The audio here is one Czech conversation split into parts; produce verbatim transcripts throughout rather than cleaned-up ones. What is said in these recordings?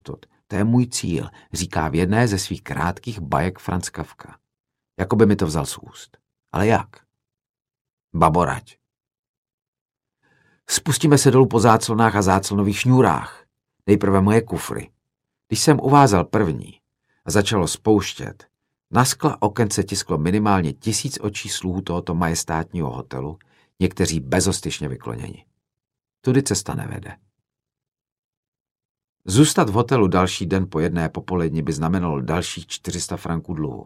To je můj cíl, říká v jedné ze svých krátkých bajek Franz Kafka. Jakoby mi to vzal z úst. Ale jak? Baborať. Spustíme se dolů po záclonách a záclonových šňůrách. Nejprve moje kufry. Když jsem uvázal první a začalo spouštět, na skla oken se tisklo minimálně tisíc očí sluhů tohoto majestátního hotelu, někteří bezostyšně vykloněni. Tudy cesta nevede. Zůstat v hotelu další den po jedné popoledni by znamenalo dalších čtyři sta franků dluhu.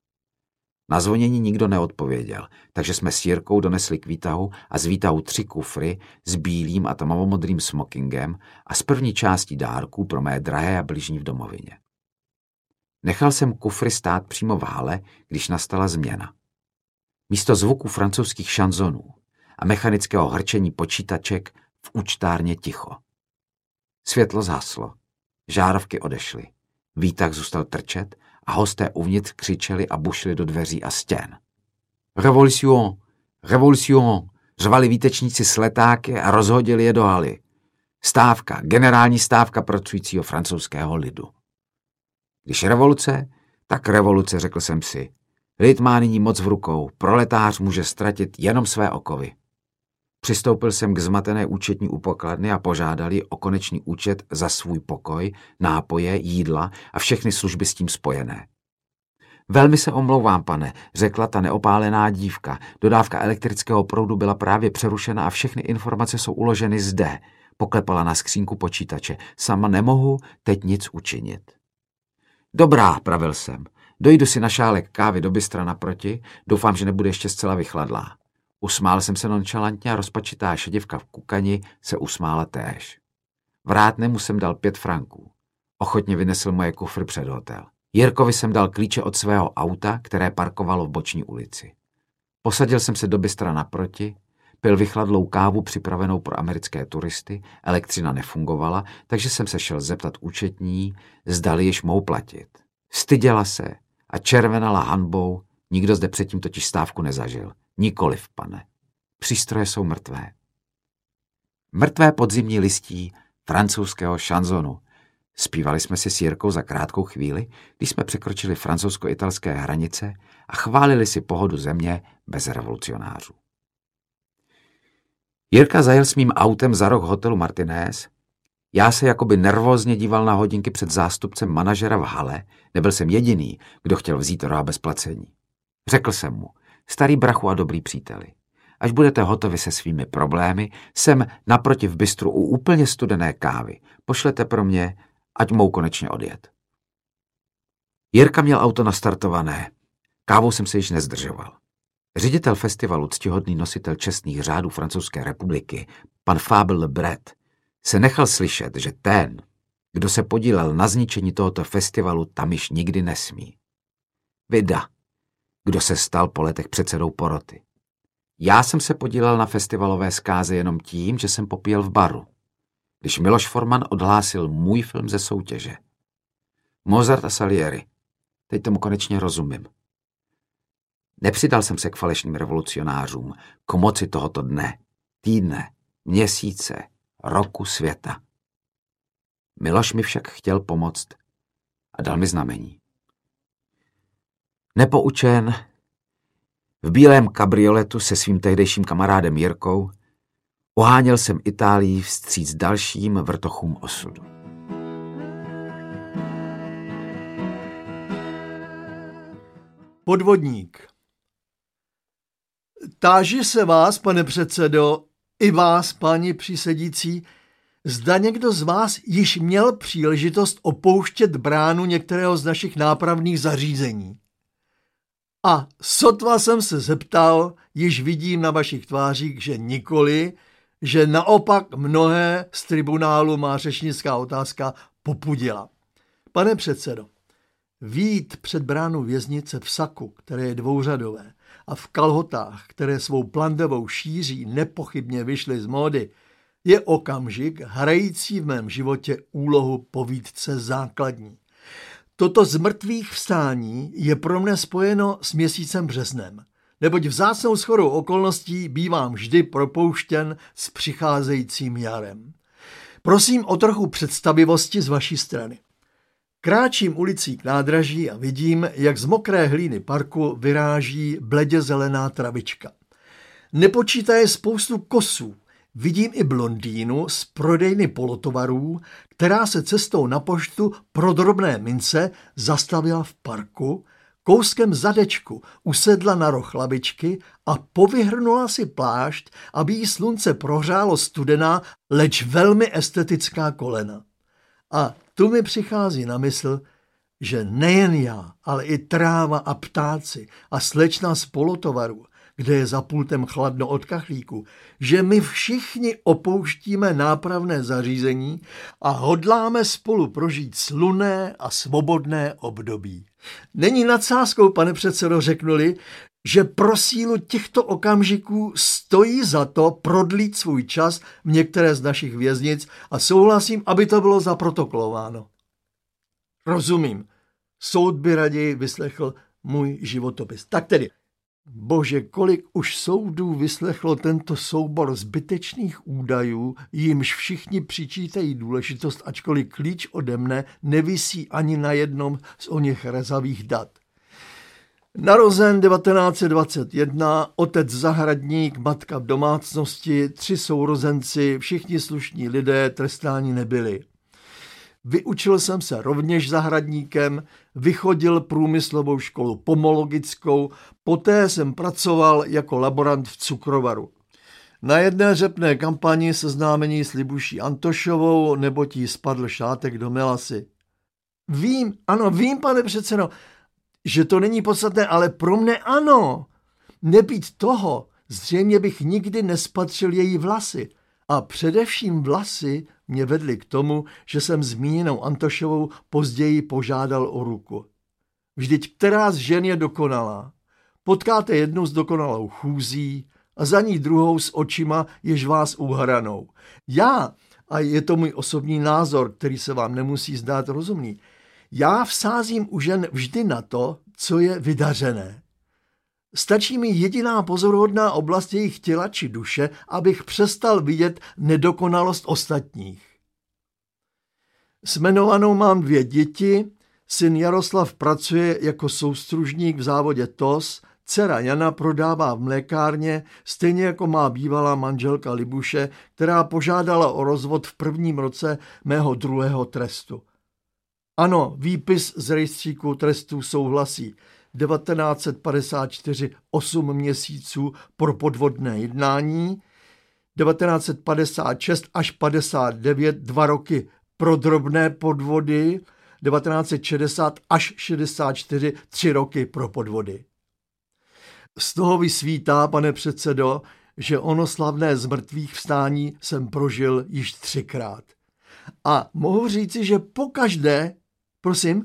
Na zvonění nikdo neodpověděl, takže jsme s Jirkou donesli k výtahu a z výtahu tři kufry s bílým a tmavomodrým smokingem a s první částí dárků pro mé drahé a bližní v domovině. Nechal jsem kufry stát přímo v hale, když nastala změna. Místo zvuku francouzských šanzonů a mechanického hrčení počítaček v účtárně ticho. Světlo zhaslo, žárovky odešly, výtah zůstal trčet a hosté uvnitř křičeli a bušili do dveří a stěn. Revolution, revolution, řvali výtečníci s letáky a rozhodili je do haly. Stávka, generální stávka pracujícího francouzského lidu. Když revoluce, tak revoluce, řekl jsem si. Lid má nyní moc v rukou, proletář může ztratit jenom své okovy. Přistoupil jsem k zmatené účetní u pokladny a požádali o konečný účet za svůj pokoj, nápoje, jídla a všechny služby s tím spojené. Velmi se omlouvám, pane, řekla ta neopálená dívka. Dodávka elektrického proudu byla právě přerušena a všechny informace jsou uloženy zde. Poklepala na skřínku počítače. Sama nemohu teď nic učinit. Dobrá, pravil jsem. Dojdu si na šálek kávy do bystra naproti, doufám, že nebude ještě zcela vychladlá. Usmál jsem se nonchalantně a rozpačitá šedivka v kukani se usmála též. Vrátnému jsem dal pět franků. Ochotně vynesl moje kufry před hotel. Jirkovi jsem dal klíče od svého auta, které parkovalo v boční ulici. Posadil jsem se do bystra naproti, pil vychladlou kávu připravenou pro americké turisty, elektřina nefungovala, takže jsem se šel zeptat účetní, zdali již mou platit. Styděla se a červenala hanbou, nikdo zde předtím totiž stávku nezažil. Nikoliv, pane. Přístroje jsou mrtvé. Mrtvé podzimní listí francouzského šanzonu. Zpívali jsme si s Jirkou za krátkou chvíli, když jsme překročili francouzsko-italské hranice a chválili si pohodu země bez revolucionářů. Jirka zajel s mým autem za roh hotelu Martinez. Já se jakoby nervózně díval na hodinky před zástupcem manažera v hale. Nebyl jsem jediný, kdo chtěl vzít roha bez placení. Řekl jsem mu, starý brachu a dobrý příteli, až budete hotovi se svými problémy, jsem naproti v bistru u úplně studené kávy. Pošlete pro mě, ať mou konečně odjet. Jirka měl auto nastartované. Kávou jsem se již nezdržoval. Ředitel festivalu, ctihodný nositel čestných řádů Francouzské republiky, pan Fabel Le Bret, se nechal slyšet, že ten, kdo se podílel na zničení tohoto festivalu, tam již nikdy nesmí. Vida, kdo se stal po letech předsedou poroty. Já jsem se podílel na festivalové zkáze jenom tím, že jsem popíjel v baru, když Miloš Forman odhlásil můj film ze soutěže. Mozart a Salieri. Teď tomu konečně rozumím. Nepřidal jsem se k falešným revolucionářům, k moci tohoto dne, týdne, měsíce, roku světa. Miloš mi však chtěl pomoct a dal mi znamení. Nepoučen, v bílém kabrioletu se svým tehdejším kamarádem Jirkou oháněl jsem Itálii vstříc dalším vrtochům osudu. Podvodník. Táži se vás, pane předsedo, i vás, páni přísedící, zda někdo z vás již měl příležitost opouštět bránu některého z našich nápravných zařízení. A sotva jsem se zeptal, již vidím na vašich tvářích, že nikoli, že naopak mnohé z tribunálu má řečnická otázka popudila. Pane předsedo, vyjít před bránu věznice v saku, které je dvouřadové, a v kalhotách, které svou plandavou šíří nepochybně vyšly z módy, je okamžik hrající v mém životě úlohu povídce základní. Toto z mrtvých vstání je pro mne spojeno s měsícem březnem, neboť vzácnou shodou okolností bývám vždy propouštěn s přicházejícím jarem. Prosím o trochu představivosti z vaší strany. Kráčím ulicí k nádraží a vidím, jak z mokré hlíny parku vyráží bledě zelená travička. Nepočítaje spoustu kosů. Vidím i blondýnu z prodejny polotovarů, která se cestou na poštu pro drobné mince zastavila v parku, kouskem zadečku usedla na roh lavičky a povyhrnula si plášť, aby jí slunce prohřálo studená, leč velmi estetická kolena. A tu mi přichází na mysl, že nejen já, ale i tráva a ptáci a slečna z polotovaru, kde je za pultem chladno od kachlíku, že my všichni opouštíme nápravné zařízení a hodláme spolu prožít slunné a svobodné období. Není nadsázkou, pane předsedo, řeknuli, že pro sílu těchto okamžiků stojí za to prodlít svůj čas v některé z našich věznic a souhlasím, aby to bylo zaprotokolováno. Rozumím. Soud by raději vyslechl můj životopis. Tak tedy, bože, kolik už soudů vyslechlo tento soubor zbytečných údajů, jimž všichni přičítají důležitost, ačkoliv klíč ode mne nevisí ani na jednom z oněch rezavých dat. Narozen devatenáct set dvacet jedna, otec zahradník, matka v domácnosti, tři sourozenci, všichni slušní lidé, trestáni nebyli. Vyučil jsem se rovněž zahradníkem, vychodil průmyslovou školu pomologickou, poté jsem pracoval jako laborant v cukrovaru. Na jedné řepné kampani seznámení s Libuší Antošovou, neboť jí spadl šátek do melasy. Vím, ano, vím, pane předsedo, že to není podstatné, ale pro mne ano. Nebýt toho, zřejmě bych nikdy nespatřil její vlasy. A především vlasy mě vedly k tomu, že jsem zmíněnou Antošovou později požádal o ruku. Vždyť která z žen je dokonalá? Potkáte jednu s dokonalou chůzí a za ní druhou s očima, jež vás uhranou. Já, a je to můj osobní názor, který se vám nemusí zdát rozumný, já vsázím u žen vždy na to, co je vydařené. Stačí mi jediná pozoruhodná oblast jejich těla či duše, abych přestal vidět nedokonalost ostatních. S jmenovanou mám dvě děti, syn Jaroslav pracuje jako soustružník v závodě T O S, dcera Jana prodává v mlékárně, stejně jako má bývalá manželka Libuše, která požádala o rozvod v prvním roce mého druhého trestu. Ano, výpis z rejstříku trestů souhlasí. devatenáct set padesát čtyři osm měsíců pro podvodné jednání, devatenáct set padesát šest až padesát devět dva roky pro drobné podvody, devatenáct set šedesát až šedesát čtyři tři roky pro podvody. Z toho vysvítá, pane předsedo, že ono slavné zmrtvých vstání jsem prožil již třikrát. A mohu říci, že pokaždé, prosím,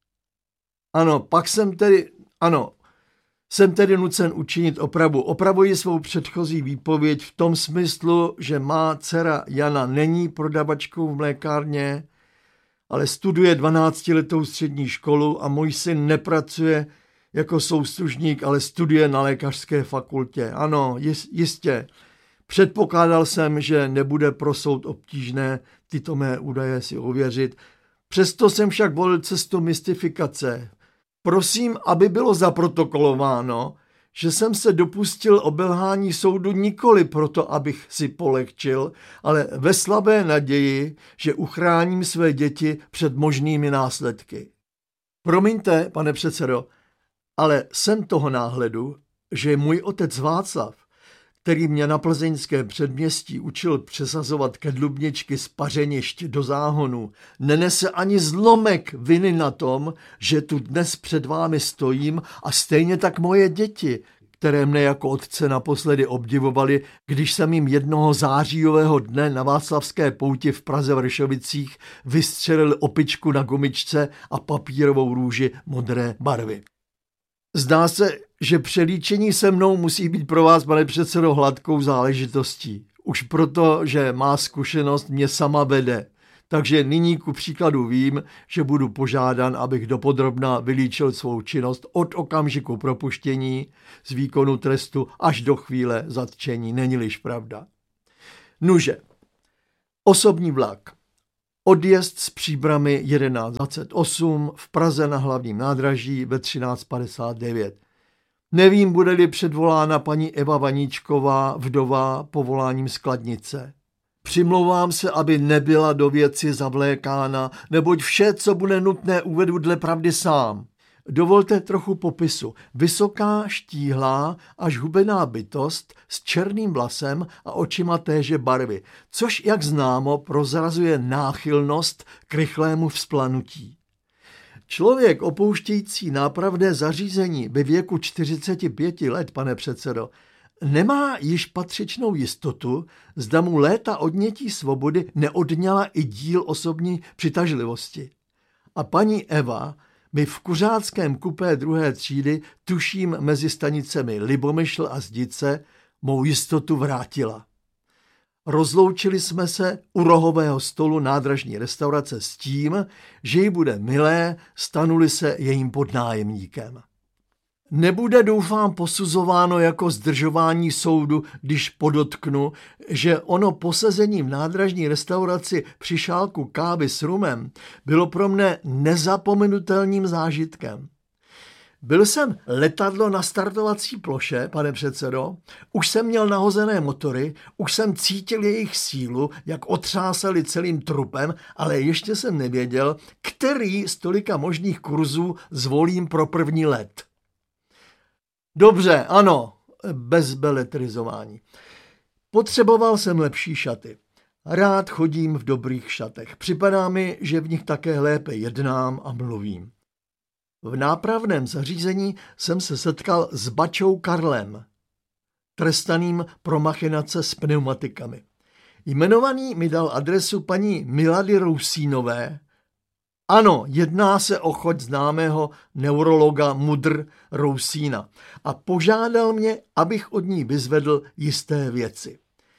ano, pak jsem tedy, ano, jsem tedy nucen učinit opravu. Opravuji svou předchozí výpověď v tom smyslu, že má dcera Jana není prodavačkou v mlékárně, ale studuje dvanáctiletou střední školu a můj syn nepracuje jako soustružník, ale studuje na lékařské fakultě. Ano, jistě. Předpokládal jsem, že nebude pro soud obtížné tyto mé údaje si ověřit. Přesto jsem však volil cestu mystifikace. Prosím, aby bylo zaprotokolováno, že jsem se dopustil obelhání soudu nikoli proto, abych si polehčil, ale ve slabé naději, že uchráním své děti před možnými následky. Promiňte, pane předsedo, ale jsem toho náhledu, že můj otec Václav, který mě na plzeňském předměstí učil přesazovat kedlubničky z pařenišť do záhonu, nenese ani zlomek viny na tom, že tu dnes před vámi stojím a stejně tak moje děti, které mne jako otce naposledy obdivovali, když jsem jim jednoho zářijového dne na Václavské pouti v Praze Vršovicích vystřelil opičku na gumičce a papírovou růži modré barvy. Zdá se, že přelíčení se mnou musí být pro vás, pane předsedo, hladkou záležitostí. Už proto, že má zkušenost mě sama vede. Takže nyní ku příkladu vím, že budu požádán, abych dopodrobna vylíčil svou činnost od okamžiku propuštění z výkonu trestu až do chvíle zatčení. Není-liž pravda. Nuže, Osobní vlak. Odjezd z Příbrami jedenáct dvacet osm, v Praze na hlavním nádraží ve třináct padesát devět. Nevím, bude-li předvolána paní Eva Vaníčková, vdova, povoláním skladnice. Přimlouvám se, aby nebyla do věci zavlékána, neboť vše, co bude nutné, uvedu dle pravdy sám. Dovolte trochu popisu. Vysoká, štíhlá, až hubená bytost s černým vlasem a očima téže barvy, což, jak známo, prozrazuje náchylnost k rychlému vzplanutí. Člověk opouštějící nápravné zařízení ve věku čtyřiceti pěti let, pane předsedo, nemá již patřičnou jistotu, zda mu léta odnětí svobody neodňala i díl osobní přitažlivosti. A paní Eva mi v kuřáckém kupé druhé třídy, tuším mezi stanicemi Libomyšl a Zdice, mou jistotu vrátila. Rozloučili jsme se u rohového stolu nádražní restaurace s tím, že jí bude milé, stanuli se jejím podnájemníkem. Nebude, doufám, posuzováno jako zdržování soudu, když podotknu, že ono posezení v nádražní restauraci při šálku kávy s rumem bylo pro mne nezapomenutelným zážitkem. Byl jsem letadlo na startovací ploše, pane předsedo, už jsem měl nahozené motory, už jsem cítil jejich sílu, jak otřásali celým trupem, ale ještě jsem nevěděl, který z tolika možných kurzů zvolím pro první let. Dobře, ano, bez beletrizování. Potřeboval jsem lepší šaty. Rád chodím v dobrých šatech. Připadá mi, že v nich také lépe jednám a mluvím. V nápravném zařízení jsem se setkal s Bačou Karlem, trestaným pro machinace s pneumatikami. Jmenovaný mi dal adresu paní Milady Rousínové. Ano, jedná se o choť známého neurologa Mudr Rousína a požádal mě, abych od ní vyzvedl jisté věci.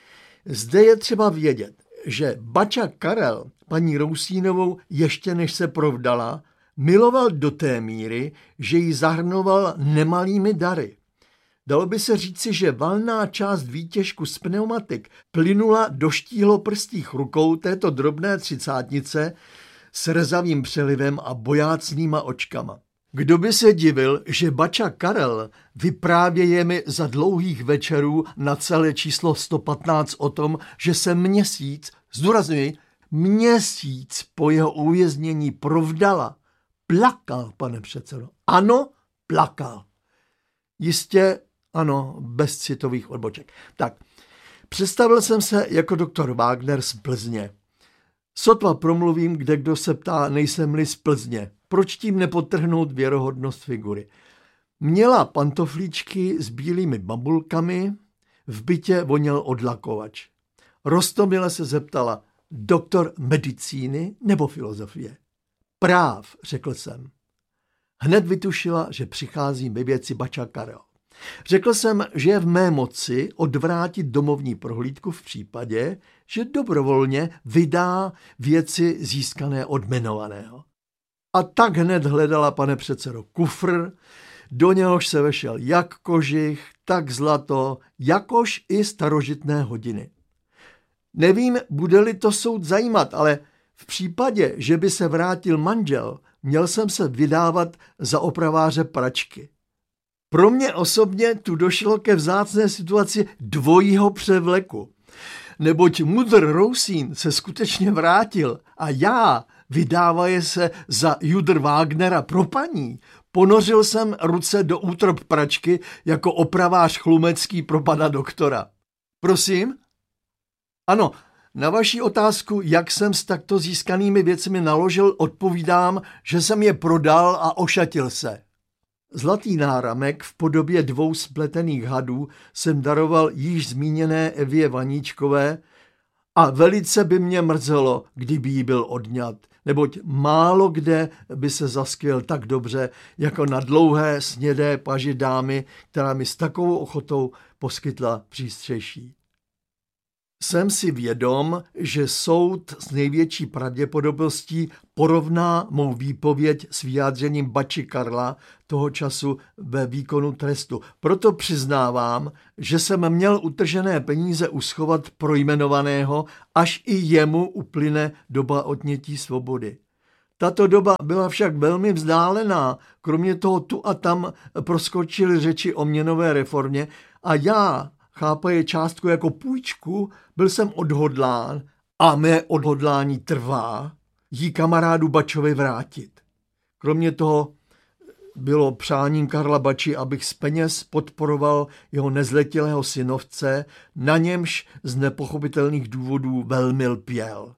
Zde je třeba vědět, že Bača Karel paní Rousínovou ještě než se provdala, miloval do té míry, že ji zahrnoval nemalými dary. Dalo by se říci, že valná část výtěžku z pneumatik plynula do štíhloprstých rukou této drobné třicátnice s rezavým přelivem a bojácnýma očkama. Kdo by se divil, že Bača Karel vyprávěje mi za dlouhých večerů na celé číslo sto patnáct o tom, že se měsíc, zdůrazňuji, měsíc po jeho uvěznění provdala. Plakal, pane předsedo. Ano, plakal. Jistě, ano, bez citových odboček. Tak, představil jsem se jako doktor Wagner z Plzně. Sotva promluvím, kde kdo se ptá, nejsem-li z Plzně. Proč tím nepodtrhnout věrohodnost figury? Měla pantoflíčky s bílými bambulkami, v bytě voněl odlakovač. Roztomile se zeptala, doktor medicíny nebo filozofie? Práv, řekl jsem. Hned vytušila, že přicházím ve věci Bača Karel. Řekl jsem, že je v mé moci odvrátit domovní prohlídku v případě, že dobrovolně vydá věci získané od jmenovaného. A tak hned hledala, pane předsedo, kufr, do něhož se vešel jak kožich, tak zlato, jakož i starožitné hodiny. Nevím, bude-li to soud zajímat, ale v případě, že by se vrátil manžel, měl jsem se vydávat za opraváře pračky. Pro mě osobně tu došlo ke vzácné situaci dvojího převleku. Neboť Mudr Rousín se skutečně vrátil a já, vydávaje se za Judr Wagnera pro paní, ponořil jsem ruce do útrop pračky jako opravář chlumecký pro pana doktora. Prosím? Ano, na vaši otázku, jak jsem s takto získanými věcmi naložil, odpovídám, že jsem je prodal a ošatil se. Zlatý náramek v podobě dvou spletených hadů jsem daroval již zmíněné Evě Vaníčkové a velice by mě mrzelo, kdyby jí byl odňat, neboť málo kde by se zaskvěl tak dobře, jako na dlouhé snědé paži dámy, která mi s takovou ochotou poskytla přístřeší. Jsem si vědom, že soud s největší pravděpodobností porovná mou výpověď s vyjádřením bači Karla toho času ve výkonu trestu. Proto přiznávám, že jsem měl utržené peníze uschovat pro jmenovaného, až i jemu uplyne doba odnětí svobody. Tato doba byla však velmi vzdálená, kromě toho tu a tam proskočily řeči o měnové reformě a já, chápaje částku jako půjčku, byl jsem odhodlán, a mé odhodlání trvá, jí kamarádu Bačovi vrátit. Kromě toho bylo přáním Karla Bači, abych z peněz podporoval jeho nezletilého synovce, na němž z nepochopitelných důvodů velmi lpěl.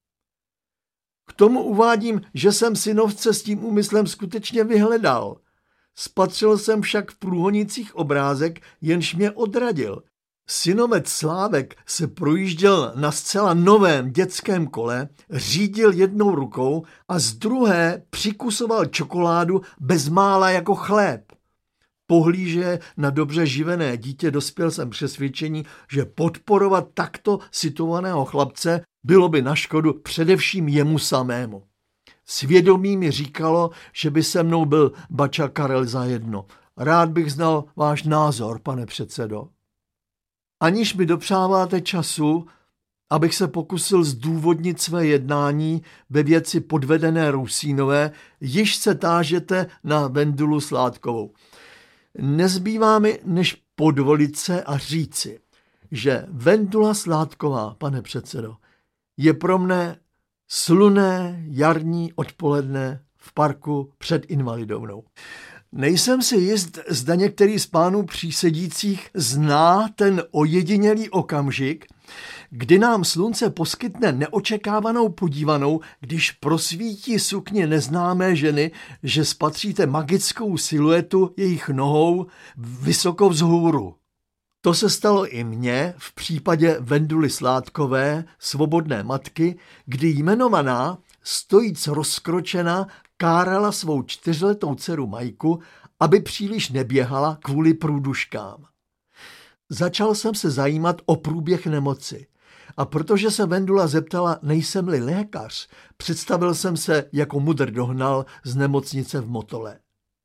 K tomu uvádím, že jsem synovce s tím úmyslem skutečně vyhledal. Spatřil jsem však v průhonicích obrázek, jenž mě odradil. Synovec Slávek se projížděl na zcela novém dětském kole, řídil jednou rukou a z druhé přikusoval čokoládu bezmála jako chléb. Pohlíže na dobře živené dítě dospěl jsem přesvědčení, že podporovat takto situovaného chlapce bylo by na škodu především jemu samému. Svědomí mi říkalo, že by se mnou byl Bača Karel zajedno. Rád bych znal váš názor, pane předsedo. Aniž mi dopřáváte času, abych se pokusil zdůvodnit své jednání ve věci podvedené Rusínové, již se tážete na Vendulu Sládkovou. Nezbývá mi, než podvolit se a říci, že Vendula Sládková, pane předsedo, je pro mne slunné jarní odpoledne v parku před Invalidovnou. Nejsem si jist, zda některý z pánů přísedících zná ten ojedinělý okamžik, kdy nám slunce poskytne neočekávanou podívanou, když prosvítí sukně neznámé ženy, že spatříte magickou siluetu jejich nohou vysoko vzhůru. To se stalo i mně v případě Venduly Sládkové, svobodné matky, kdy jmenovaná, stojíc rozkročena, kárala svou čtyřletou dceru Majku, aby příliš neběhala kvůli průduškám. Začal jsem se zajímat o průběh nemoci a protože se Vendula zeptala, nejsem-li lékař, představil jsem se jako mudr dohnal z nemocnice v Motole.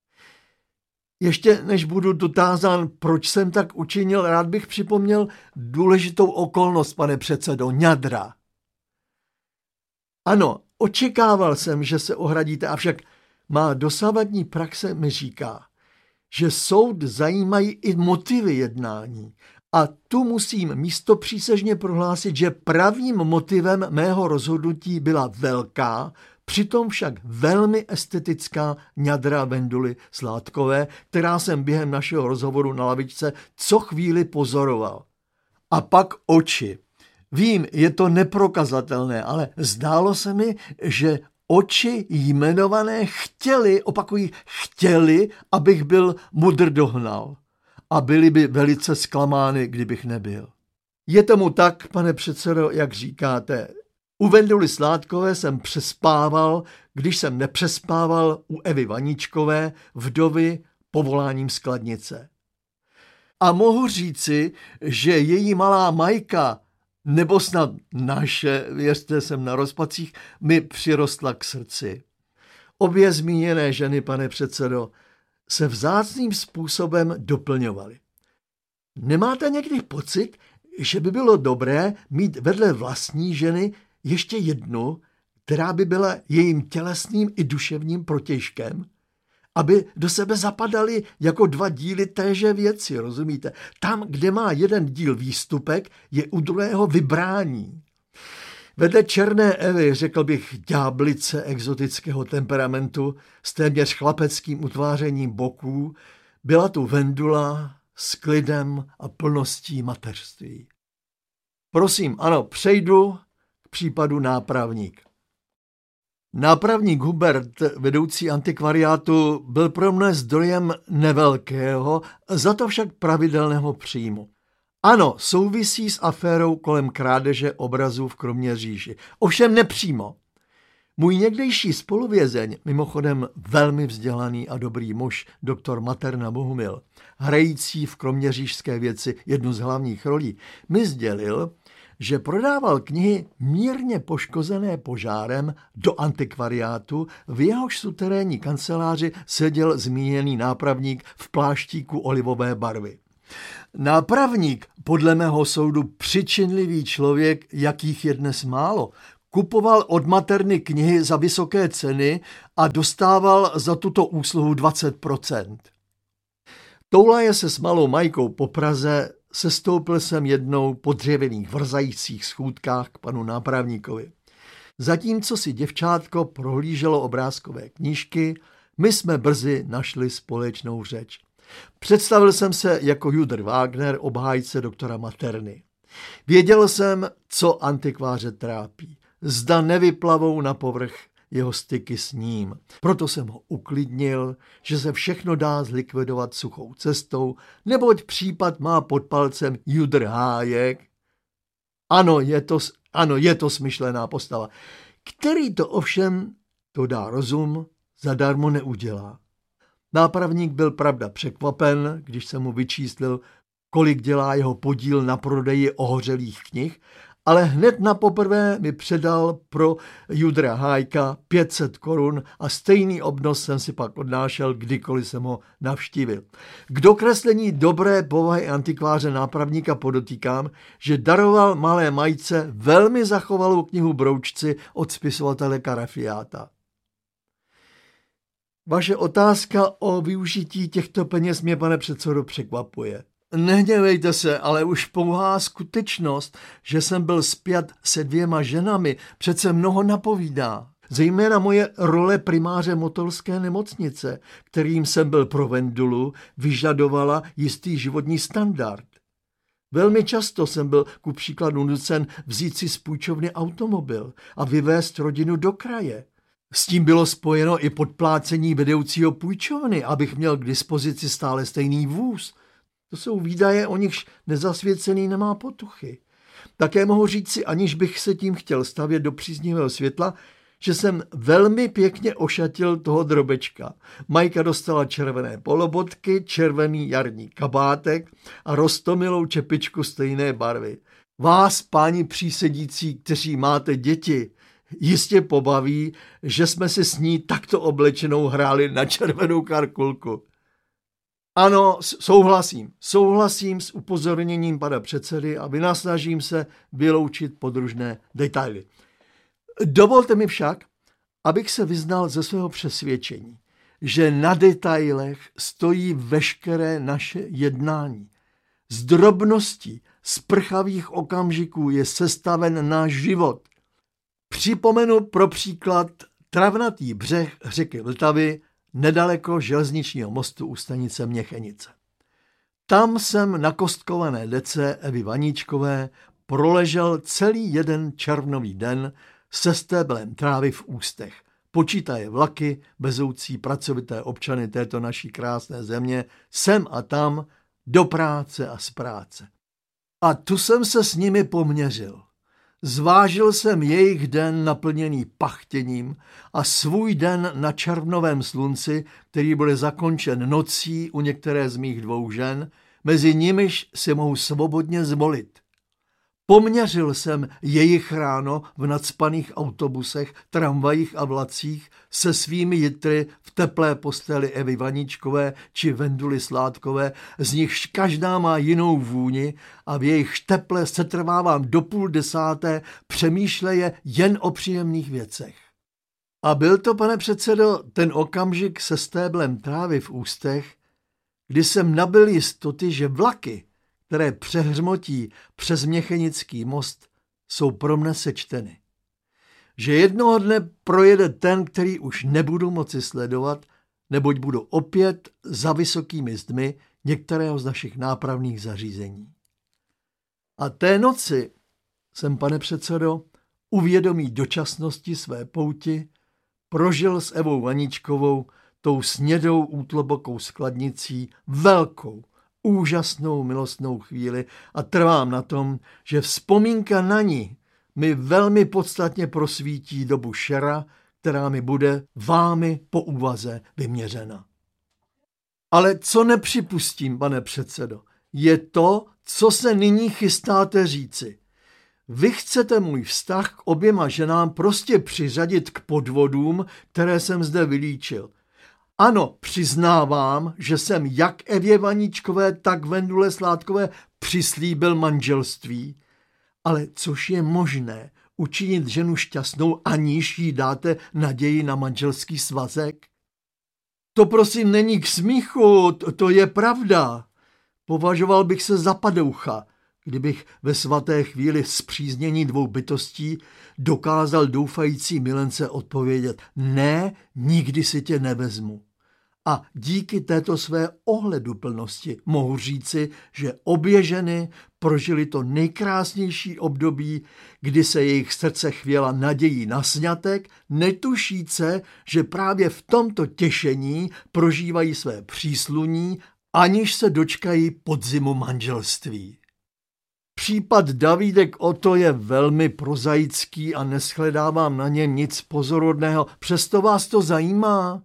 Ještě než budu dotázán, proč jsem tak učinil, rád bych připomněl důležitou okolnost, pane předsedo, ňadra. Ano, očekával jsem, že se ohradíte, avšak má dosavadní praxe mi říká, že soud zajímají i motivy jednání a tu musím místopřísežně prohlásit, že pravým motivem mého rozhodnutí byla velká, přitom však velmi estetická ňadra Venduly Sládkové, která jsem během našeho rozhovoru na lavičce co chvíli pozoroval. A pak oči. Vím, je to neprokazatelné, ale zdálo se mi, že oči jmenované chtěli, opakují, chtěli, abych byl mudr dohnal. A byli by velice zklamány, kdybych nebyl. Je tomu tak, pane předsedo, jak říkáte. U Venduly Sládkové jsem přespával, když jsem nepřespával u Evy Vaničkové, vdovy povoláním skladnice. A mohu říci, že její malá Majka, nebo snad naše, věřte, jsem na rozpacích, mi přirostla k srdci. Obě zmíněné ženy, pane předsedo, se vzácným způsobem doplňovaly. Nemáte někdy pocit, že by bylo dobré mít vedle vlastní ženy ještě jednu, která by byla jejím tělesným i duševním protějškem? Aby do sebe zapadaly jako dva díly téže věci, rozumíte? Tam, kde má jeden díl výstupek, je u druhého vybrání. Vedle černé Evy, řekl bych, ďáblice exotického temperamentu s téměř chlapeckým utvářením boků, byla tu Vendula s klidem a plností mateřství. Prosím, ano, přejdu k případu Nápravník. Nápravník Hubert, vedoucí antikvariátu, byl pro mne zdrojem nevelkého, za to však pravidelného příjmu. Ano, souvisí s aférou kolem krádeže obrazů v Kroměříži. Ovšem nepřímo. Můj někdejší spoluvězeň, mimochodem velmi vzdělaný a dobrý muž, doktor Materna Bohumil, hrající v kroměřížské věci jednu z hlavních rolí, mi sdělil, že prodával knihy mírně poškozené požárem do antikvariátu, v jehož suterénní kanceláři seděl zmíněný nápravník v pláštíku olivové barvy. Nápravník, podle mého soudu přičinlivý člověk, jakých je dnes málo, kupoval od materny knihy za vysoké ceny a dostával za tuto úsluhu dvacet procent. Toulaje se s malou Majkou po Praze, sestoupil jsem jednou po dřevěných vrzajících schůdkách k panu nápravníkovi. Zatímco si děvčátko prohlíželo obrázkové knížky, my jsme brzy našli společnou řeč. Představil jsem se jako Judr Wagner, obhájce doktora Materny. Věděl jsem, co antikváře trápí. Zda nevyplavou na povrch jeho styky s ním. Proto jsem ho uklidnil, že se všechno dá zlikvidovat suchou cestou, neboť případ má pod palcem Judr Hájek. Ano, je to, ano, je to smyšlená postava, který to ovšem, to dá rozum, zadarmo neudělá. Nápravník byl pravda překvapen, když jsem mu vyčíslil, kolik dělá jeho podíl na prodeji ohořelých knih, ale hned na poprvé mi předal pro Judra Hájka pět set korun a stejný obnos jsem si pak odnášel, kdykoliv jsem ho navštívil. K dokreslení dobré povahy antikváře nápravníka podotýkám, že daroval malé Majce velmi zachovalou knihu Broučci od spisovatele Karafiáta. Vaše otázka o využití těchto peněz mě, pane předsedo, překvapuje. Nehněvejte se, ale už pouhá skutečnost, že jsem byl spjat se dvěma ženami, přece mnoho napovídá. Zejména moje role primáře Motolské nemocnice, kterým jsem byl pro Vendulu, vyžadovala jistý životní standard. Velmi často jsem byl ku příkladu nucen vzít si z půjčovny automobil a vyvést rodinu do kraje. S tím bylo spojeno i podplácení vedoucího půjčovny, abych měl k dispozici stále stejný vůz. To jsou výdaje, o nichž nezasvěcený nemá potuchy. Také mohu říci, aniž bych se tím chtěl stavět do příznivého světla, že jsem velmi pěkně ošatil toho drobečka. Majka dostala červené polobotky, červený jarní kabátek a roztomilou čepičku stejné barvy. Vás, páni přísedící, kteří máte děti, jistě pobaví, že jsme si s ní takto oblečenou hráli na červenou karkulku. Ano, souhlasím. Souhlasím s upozorněním pana předsedy a vynasnažím se vyloučit podružné detaily. Dovolte mi však, abych se vyznal ze svého přesvědčení, že na detailech stojí veškeré naše jednání. Z drobností, z prchavých okamžiků je sestaven náš život. Připomenu pro příklad travnatý břeh řeky Vltavy nedaleko železničního mostu u stanice Měchenice. Tam jsem na kostkované dece Evy Vaníčkové proležel celý jeden červnový den se stéblem trávy v ústech. Počítaje vlaky, vezoucí pracovité občany této naší krásné země, sem a tam, do práce a z práce. A tu jsem se s nimi poměřil. Zvážil jsem jejich den naplněný pachtěním a svůj den na červnovém slunci, který bude zakončen nocí u některé z mých dvou žen, mezi nimiž si mohu svobodně zvolit. Poměřil jsem jejich ráno v nacpaných autobusech, tramvajích a vlacích se svými jitry v teplé posteli Evy Vaníčkové či Venduly Sládkové, z nichž každá má jinou vůni a v jejich teple setrvávám do půl desáté, přemýšleje jen o příjemných věcech. A byl to, pane předsedo, ten okamžik se stéblem trávy v ústech, kdy jsem nabyl jistoty, že vlaky, které přehřmotí přes Měchenický most, jsou pro mne sečteny. Že jednoho dne projede ten, který už nebudu moci sledovat, neboť budu opět za vysokými zdmi některého z našich nápravných zařízení. A té noci jsem, pane předsedo, uvědomí dočasnosti své pouti prožil s Evou Vaníčkovou tou snědou útlobokou skladnicí velkou, úžasnou milostnou chvíli a trvám na tom, že vzpomínka na ní mi velmi podstatně prosvítí dobu šera, která mi bude vámi po úvaze vyměřena. Ale co nepřipustím, pane předsedo, je to, co se nyní chystáte říci. Vy chcete můj vztah k oběma ženám prostě přiřadit k podvodům, které jsem zde vylíčil. Ano, přiznávám, že jsem jak Evě Vaníčkové, tak Vendule Sládkové přislíbil manželství. Ale což je možné, učinit ženu šťastnou, aniž jí dáte naději na manželský svazek? To prosím není k smíchu, to, to je pravda. Považoval bych se za padoucha, kdybych ve svaté chvíli spříznění dvou bytostí dokázal doufající milence odpovědět: ne, nikdy si tě nevezmu. A díky této své ohleduplnosti mohu říci, že obě ženy prožily to nejkrásnější období, kdy se jejich srdce chvěla nadějí na sňatek, netušíce, že právě v tomto těšení prožívají své přísluní, aniž se dočkají podzimu manželství. Případ Davídek Otto je velmi prozaický a neschledávám na něm nic pozorodného. Přesto vás to zajímá?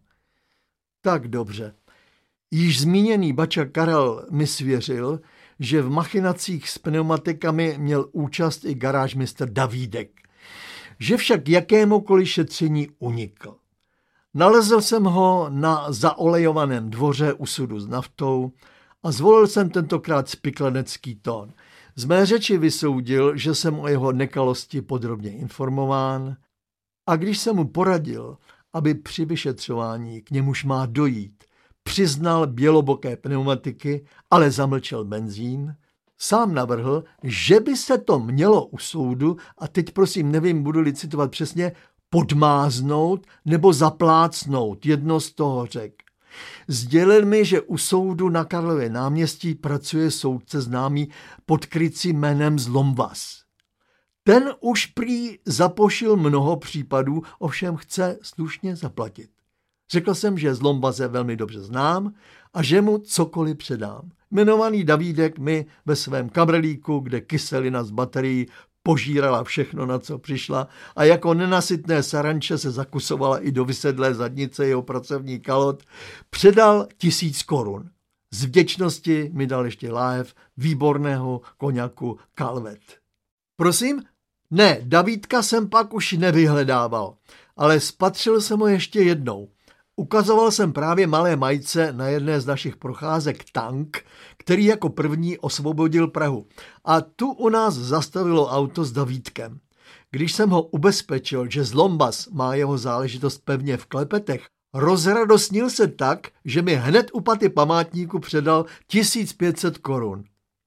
Tak dobře. Již zmíněný bača Karel mi svěřil, že v machinacích s pneumatikami měl účast i garážmistr Davídek, že však jakémukoliv šetření unikl. Nalezl jsem ho na zaolejovaném dvoře u sudu s naftou a zvolil jsem tentokrát spiklanecký tón. Z mé řeči vysoudil, že jsem o jeho nekalosti podrobně informován, a když jsem mu poradil, aby při vyšetřování, k němuž má dojít, přiznal běloboké pneumatiky, ale zamlčel benzín, sám navrhl, že by se to mělo u soudu, a teď prosím nevím, budu-li citovat přesně, podmáznout nebo zaplácnout, jedno z toho řekl. Sdělil mi, že u soudu na Karlově náměstí pracuje soudce známý pod krycím jménem Zlombas. Ten už prý zapošil mnoho případů, ovšem chce slušně zaplatit. Řekl jsem, že Zlombaze velmi dobře znám a že mu cokoliv předám. Jmenovaný Davídek mi ve svém kabrelíku, kde kyselina z baterií požírala všechno, na co přišla, a jako nenasytné saranče se zakusovala i do vysedlé zadnice jeho pracovní kalot, předal tisíc korun. Z vděčnosti mi dal ještě láhev výborného koňaku Calvet. Prosím? Ne, Davídka jsem pak už nevyhledával, ale spatřil jsem ho ještě jednou. Ukazoval jsem právě malé Majce na jedné z našich procházek tank, který jako první osvobodil Prahu. A tu u nás zastavilo auto s Davídkem. Když jsem ho ubezpečil, že Zlombas má jeho záležitost pevně v klepetech, rozradostnil se tak, že mi hned u paty památníku předal tisíc pět set korun.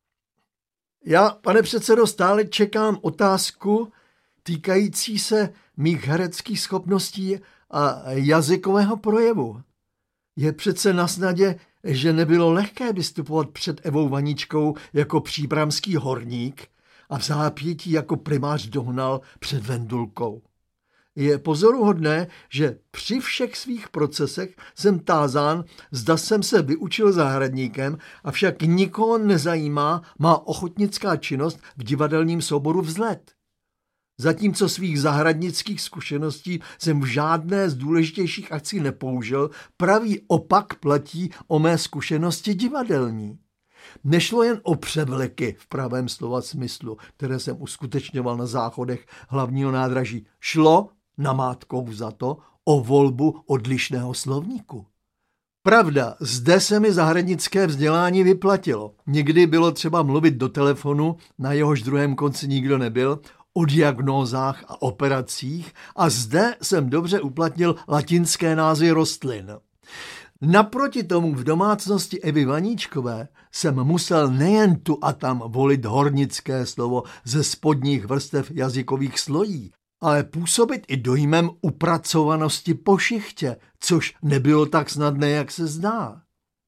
Já, pane předsedo, stále čekám otázku týkající se mých hereckých schopností a jazykového projevu. Je přece nasnadě, že nebylo lehké vystupovat před Evou Vaníčkou jako příbramský horník a v zápětí jako primář Dohnal před Vendulkou. Je pozoruhodné, že při všech svých procesech jsem tázán, zda jsem se vyučil zahradníkem, avšak nikoho nezajímá má ochotnická činnost v divadelním souboru Vzlet. Zatímco svých zahradnických zkušeností jsem v žádné z důležitějších akcí nepoužil, pravý opak platí o mé zkušenosti divadelní. Nešlo jen o převleky v pravém slova smyslu, které jsem uskutečňoval na záchodech hlavního nádraží. Šlo, namátkou vzato, o volbu odlišného slovníku. Pravda, zde se mi zahradnické vzdělání vyplatilo. Někdy bylo třeba mluvit do telefonu, na jehož druhém konci nikdo nebyl, o diagnózách a operacích, a zde jsem dobře uplatnil latinské názvy rostlin. Naproti tomu v domácnosti Evy Vaníčkové jsem musel nejen tu a tam volit hornické slovo ze spodních vrstev jazykových slojí, ale působit i dojmem upracovanosti po šichtě, což nebylo tak snadné, jak se zdá.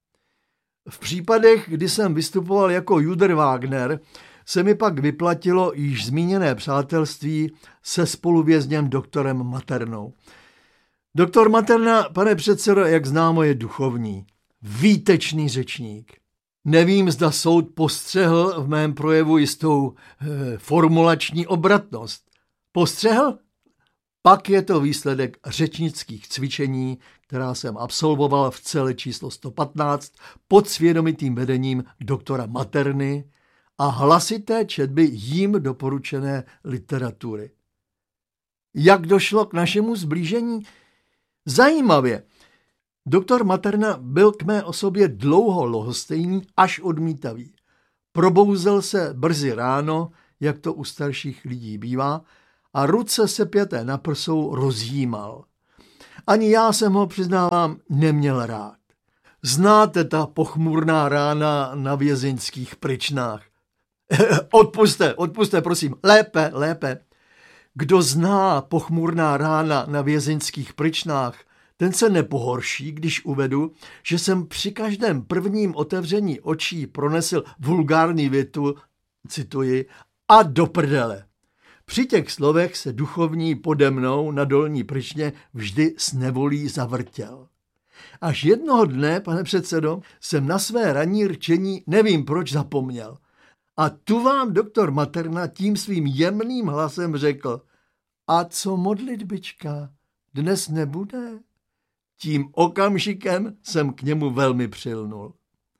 V případech, kdy jsem vystupoval jako Juder Wagner, se mi pak vyplatilo již zmíněné přátelství se spoluvězněm doktorem Maternou. Doktor Materna, pane předsedo, jak známo, je duchovní, výtečný řečník. Nevím, zda soud postřehl v mém projevu jistou eh, formulační obratnost. Postřehl? Pak je to výsledek řečnických cvičení, která jsem absolvoval v celé číslo sto patnáct pod svědomitým vedením doktora Materny, a hlasité četby jím doporučené literatury. Jak došlo k našemu zblížení? Zajímavě. Doktor Materna byl k mé osobě dlouho lhostejný až odmítavý. Probouzel se brzy ráno, jak to u starších lidí bývá, a ruce sepjaté na prsou rozjímal. Ani já jsem ho, přiznávám, neměl rád. Znáte ta pochmurná rána na vězeňských pryčnách? Odpuste, odpuste, prosím, lépe, lépe. Kdo zná pochmurná rána na vězeňských pryčnách, ten se nepohorší, když uvedu, že jsem při každém prvním otevření očí pronesl vulgární větu, cituji, a do prdele. Při těch slovech se duchovní pode mnou na dolní pryčně vždy s nevolí zavrtěl. Až jednoho dne, pane předsedo, jsem na své ranní rčení nevím proč zapomněl. A tu vám doktor Materna tím svým jemným hlasem řekl: a co modlitbička, dnes nebude? Tím okamžikem jsem k němu velmi přilnul.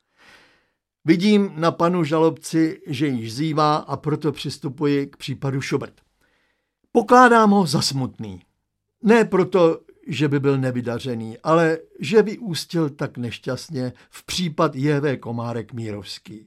Vidím na panu žalobci, že již zívá, a proto přistupuji k případu Schubert. Pokládám ho za smutný. Ne proto, že by byl nevydařený, ale že vyústil tak nešťastně v případ J V Komárek Mírovský.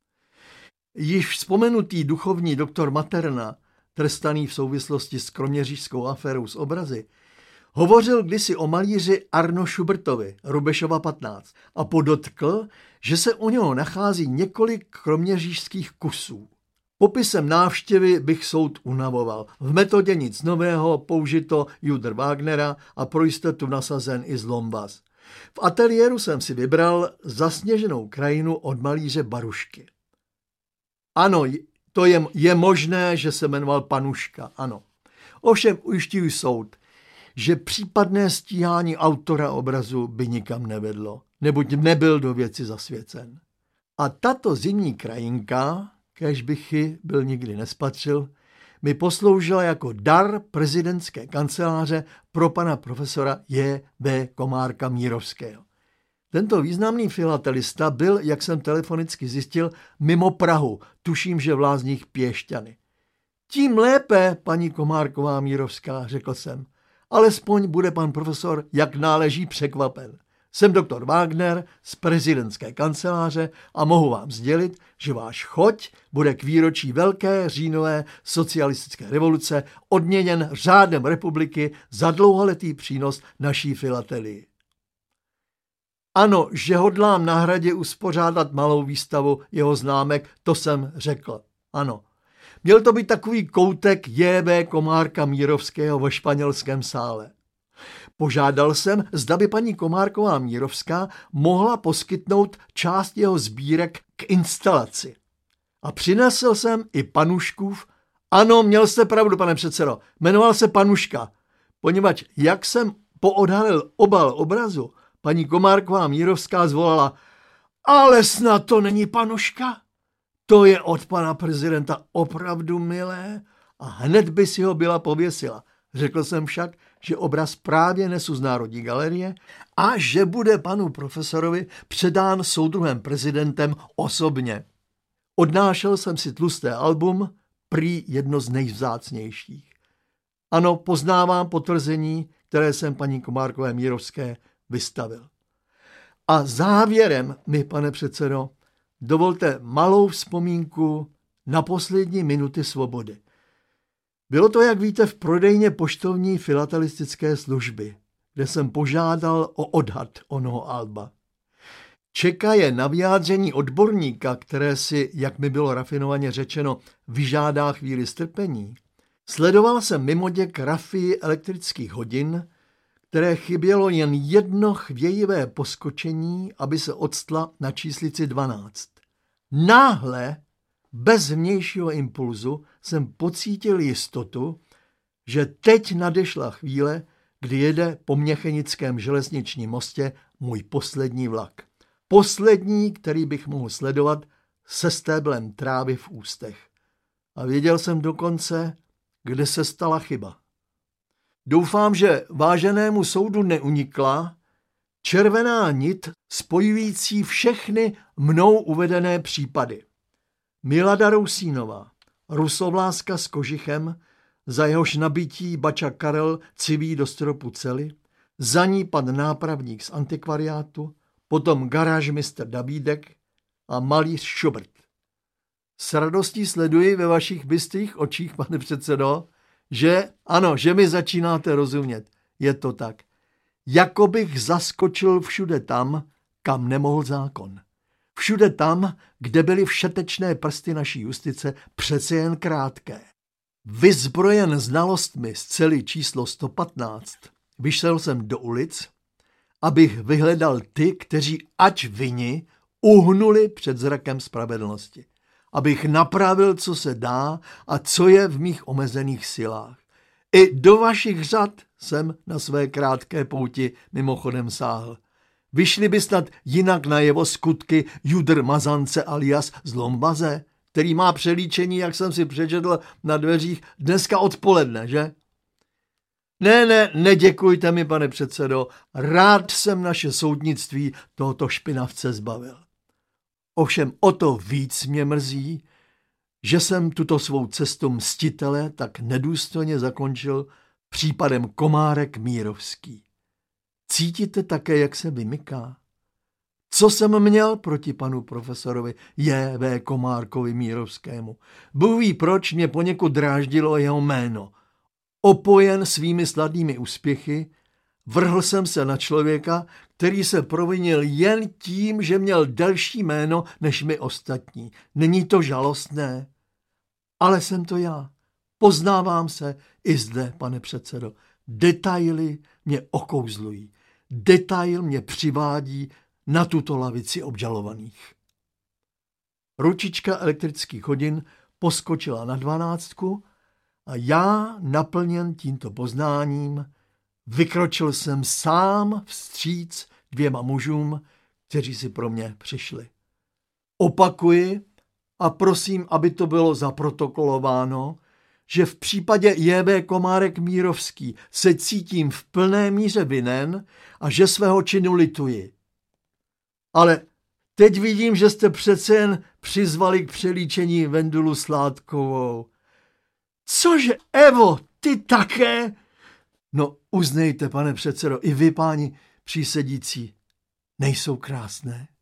Již vzpomenutý duchovní doktor Materna, trestaný v souvislosti s kroměřížskou aférou s obrazy, hovořil kdysi o malíři Arno Schubertovi, Rubešova patnáct, a podotkl, že se u něho nachází několik kroměřížských kusů. Popisem návštěvy bych soud unavoval. V metodě nic nového, použito Judr Wagnera a pro jistotu nasazen i Zlombas. V ateliéru jsem si vybral zasněženou krajinu od malíře Barušky. Ano, to je, je možné, že se jmenoval Panuška, ano. Ovšem ujišťuji soud, že případné stíhání autora obrazu by nikam nevedlo, neboť nebyl do věci zasvěcen. A tato zimní krajinka, kéž bych ji byl nikdy nespatřil, mi posloužila jako dar prezidentské kanceláře pro pana profesora J V Komárka Mírovského. Tento významný filatelista byl, jak jsem telefonicky zjistil, mimo Prahu, tuším, že v Lázních Piešťany. Tím lépe, paní Komárková Mírovská, řekl jsem. Alespoň bude pan profesor jak náleží překvapen. Jsem doktor Wagner z prezidentské kanceláře a mohu vám sdělit, že váš choť bude k výročí Velké říjnové socialistické revoluce odměněn řádem republiky za dlouholetý přínos naší filatelii. Ano, že hodlám na hradě uspořádat malou výstavu jeho známek, to jsem řekl. Ano. Měl to být takový koutek J V Komárka Mírovského ve španělském sále. Požádal jsem, zda by paní Komárková Mírovská mohla poskytnout část jeho sbírek k instalaci. A přinesl jsem i Panuškův. Ano, měl jste pravdu, pane předsedo, jmenoval se Panuška, poněvadž jak jsem poodhalil obal obrazu, paní Komárková Mírovská zvolala: ale snad to není Panuška? To je od pana prezidenta opravdu milé a hned by si ho byla pověsila. Řekl jsem však, že obraz právě nesu z Národní galerie a že bude panu profesorovi předán soudruhem prezidentem osobně. Odnášel jsem si tlusté album, prý jedno z nejvzácnějších. Ano, poznávám potvrzení, které jsem paní Komárkové Mírovské vystavil. A závěrem mi, pane předsedo, dovolte malou vzpomínku na poslední minuty svobody. Bylo to, jak víte, v prodejně poštovní filatelistické služby, kde jsem požádal o odhad onoho alba. Čekaje na vyjádření odborníka, které si, jak mi bylo rafinovaně řečeno, vyžádá chvíli strpení. Sledoval jsem mimoděk rafii elektrických hodin, které chybělo jen jedno chvějivé poskočení, aby se odstla na číslici dvanáct. Náhle, bez vnějšího impulzu, jsem pocítil jistotu, že teď nadešla chvíle, kdy jede po Měchenickém železničním mostě můj poslední vlak. Poslední, který bych mohl sledovat se stéblem trávy v ústech. A věděl jsem dokonce, kde se stala chyba. Doufám, že váženému soudu neunikla červená nit spojující všechny mnou uvedené případy. Milada Rousínová, rusovláska s kožichem, za jehož nabití bača Karel civí do stropu cely, za ní pan nápravník z antikvariátu, potom garážmistr Davídek a malíř Šubrt. S radostí sleduji ve vašich bystrých očích, pane předsedo, že ano, že mi začínáte rozumět. Je to tak. Jako bych zaskočil všude tam, kam nemohl zákon. Všude tam, kde byly všetečné prsty naší justice přece jen krátké. Vyzbrojen znalostmi z cely číslo sto patnáct, vyšel jsem do ulic, abych vyhledal ty, kteří ač vini uhnuli před zrakem spravedlnosti. Abych napravil, co se dá a co je v mých omezených silách. I do vašich řad jsem na své krátké pouti mimochodem sáhl. Vyšly by snad jinak na jeho skutky Judr Mazance alias Zlombaze, který má přelíčení, jak jsem si přečetl na dveřích, dneska odpoledne, že? Ne, ne, neděkujte mi, pane předsedo, rád jsem naše soudnictví tohoto špinavce zbavil. Ovšem o to víc mě mrzí, že jsem tuto svou cestu mstitele tak nedůstojně zakončil případem Komárek Mírovský. Cítíte také, jak se vymyká? Co jsem měl proti panu profesorovi J V Komárkovi Mírovskému? Bůh ví, proč mě poněkud dráždilo jeho jméno. Opojen svými sladnými úspěchy, vrhl jsem se na člověka, který se provinil jen tím, že měl delší jméno než my ostatní. Není to žalostné? Ale jsem to já. Poznávám se i zde, pane předsedo. Detaily mě okouzlují. Detail mě přivádí na tuto lavici obžalovaných. Ručička elektrických hodin poskočila na dvanáctku a já, naplněn tímto poznáním, vykročil jsem sám vstříc dvěma mužům, kteří si pro mě přišli. Opakuji a prosím, aby to bylo zaprotokolováno, že v případě J V Komárek Mírovský se cítím v plné míře vinen a že svého činu lituji. Ale teď vidím, že jste přece jen přizvali k přelíčení Vendulu Sládkovou. Cože, Evo, ty také? No, uznejte, pane předsedo, i vy, páni přísedící, nejsou krásné.